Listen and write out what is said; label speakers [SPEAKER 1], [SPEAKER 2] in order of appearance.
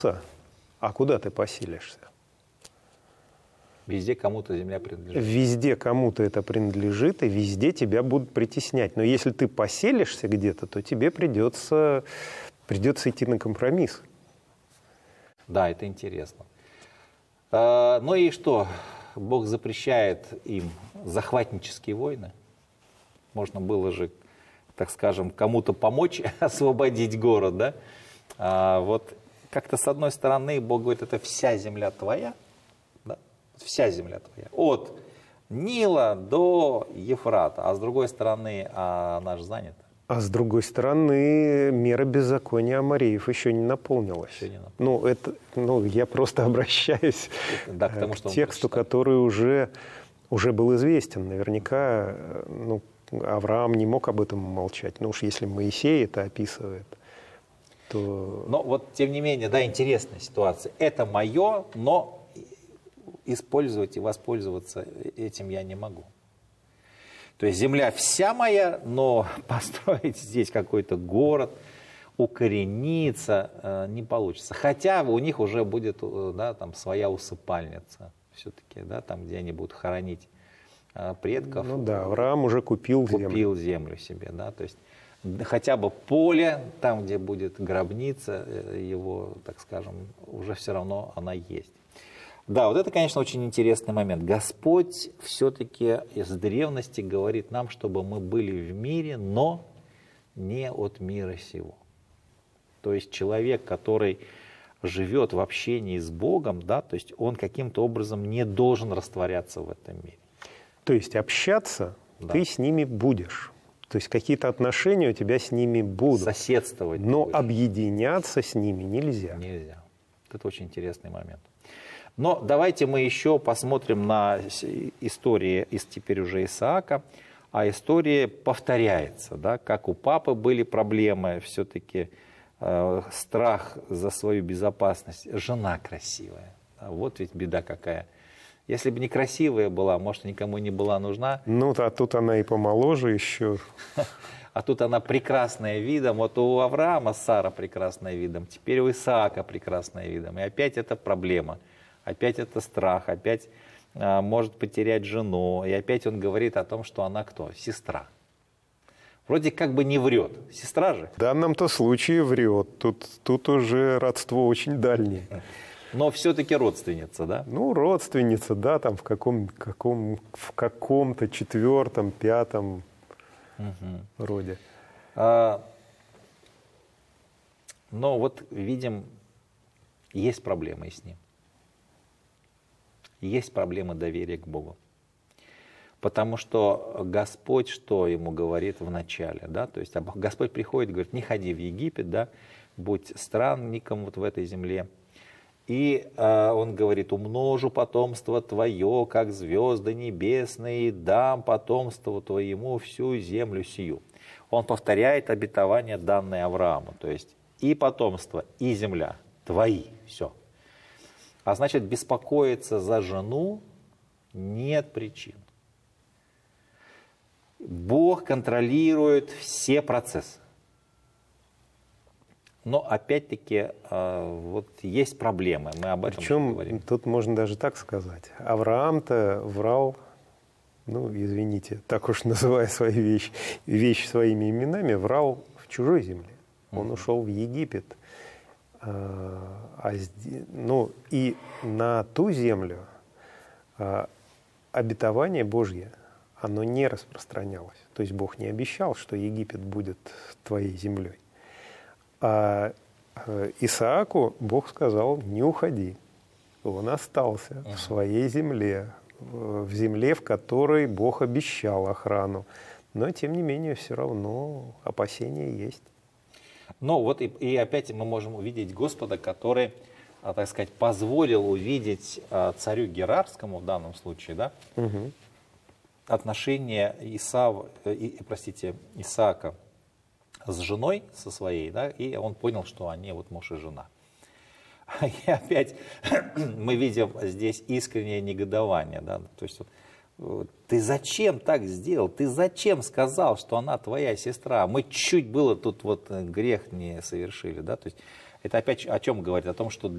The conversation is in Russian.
[SPEAKER 1] А куда ты поселишься?
[SPEAKER 2] Везде кому-то земля принадлежит.
[SPEAKER 1] Везде кому-то это принадлежит, и везде тебя будут притеснять. Но если ты поселишься где-то, то тебе придется идти на компромисс.
[SPEAKER 2] Да, это интересно. Ну и что? Бог запрещает им захватнические войны. Можно было же, так скажем, кому-то помочь освободить город, да? Вот как-то с одной стороны Бог говорит, это вся земля твоя, да? Вся земля твоя, от Нила до Ефрата, а с другой стороны, она же занята.
[SPEAKER 1] А с другой стороны, мера беззакония Амореев еще не наполнилась.
[SPEAKER 2] Еще не наполнилась.
[SPEAKER 1] Я просто обращаюсь
[SPEAKER 2] к
[SPEAKER 1] тексту, который уже был известен. Наверняка Авраам не мог об этом умолчать. Ну уж если Моисей это описывает, то...
[SPEAKER 2] Но вот, тем не менее, да, интересная ситуация. Это мое, но использовать и воспользоваться этим я не могу. То есть земля вся моя, но построить здесь какой-то город, укорениться не получится. Хотя у них уже будет, да, там своя усыпальница все-таки, да, там, где они будут хоронить предков.
[SPEAKER 1] Ну да, Авраам уже купил
[SPEAKER 2] землю себе, да, то есть хотя бы поле, там, где будет гробница его, так скажем, уже все равно она есть. Да, вот это, конечно, очень интересный момент. Господь все-таки из древности говорит нам, чтобы мы были в мире, но не от мира сего. То есть человек, который живет в общении с Богом, да, то есть он каким-то образом не должен растворяться в этом мире.
[SPEAKER 1] То есть общаться ты с ними будешь. То есть какие-то отношения у тебя с ними будут.
[SPEAKER 2] Соседствовать.
[SPEAKER 1] Но объединяться с ними нельзя.
[SPEAKER 2] Нельзя. Это очень интересный момент. Но давайте мы еще посмотрим на истории теперь уже Исаака. А история повторяется, да, как у папы были проблемы, все-таки страх за свою безопасность. Жена красивая. Вот ведь беда какая. Если бы некрасивая была, может, никому не была нужна.
[SPEAKER 1] Ну, а тут она и помоложе еще.
[SPEAKER 2] А тут она прекрасная видом. Вот у Авраама Сара прекрасная видом. Теперь у Исаака прекрасная видом. И опять это проблема. Опять это страх. Опять может потерять жену. И опять он говорит о том, что она кто? Сестра. Вроде как бы не врет. Сестра же.
[SPEAKER 1] В данном-то случае врет. Тут уже родство очень дальнее.
[SPEAKER 2] Но все-таки родственница, да?
[SPEAKER 1] Ну, родственница, да, там в каком-то четвертом, пятом роде.
[SPEAKER 2] Но вот видим, есть проблемы и с ним. Есть проблема доверия к Богу. Потому что Господь что ему говорит в начале, да? То есть Господь приходит и говорит, не ходи в Египет, да, будь странником вот в этой земле. И он говорит, умножу потомство твое, как звезды небесные, и дам потомству твоему всю землю сию. Он повторяет обетование, данное Аврааму. То есть и потомство, и земля твои, все. А значит, беспокоиться за жену нет причин. Бог контролирует все процессы. Но опять-таки вот есть проблемы, мы об этом
[SPEAKER 1] Причем
[SPEAKER 2] говорим.
[SPEAKER 1] Тут можно даже так сказать. Авраам-то врал, ну, извините, так уж называя свои вещи своими именами, врал в чужой земле. Он ушел в Египет. И на ту землю обетование Божье, оно не распространялось. То есть Бог не обещал, что Египет будет твоей землей. А Исааку Бог сказал, не уходи. Он остался в своей земле, в земле, в которой Бог обещал охрану. Но, тем не менее, все равно опасения есть.
[SPEAKER 2] Ну вот и опять мы можем увидеть Господа, который, так сказать, позволил увидеть царю Герарскому в данном случае, да, отношения Исаака с женой, со своей, да, и он понял, что они вот муж и жена. И опять мы видим здесь искреннее негодование, да, то есть вот, ты зачем так сделал, ты зачем сказал, что она твоя сестра, мы чуть было тут вот грех не совершили, да, то есть это опять о чем говорит, о том, что